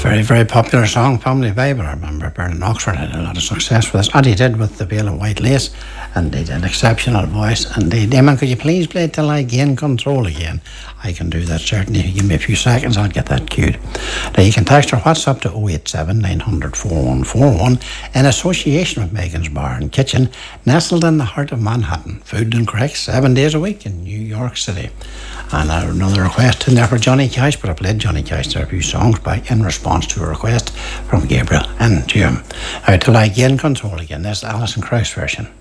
very, very popular song, Family Bible. I remember Bernard Oxford had a lot of success with this, and he did with The Veil of White Lace, and he did an exceptional voice. And Damon, could you please play it till I gain control again? I can do that, certainly. If you give me a few seconds, I'll get that cued. Now, you can text or WhatsApp to 087 900 4141 in association with Megan's Bar and Kitchen, nestled in the heart of Manhattan. Food and correct 7 days a week in New York City. And another request in there for Johnny Cash, but I played Johnny Cash there a few songs in response to a request from Gabriel and Jim. Till I gain control again, there's the Alison Krauss version.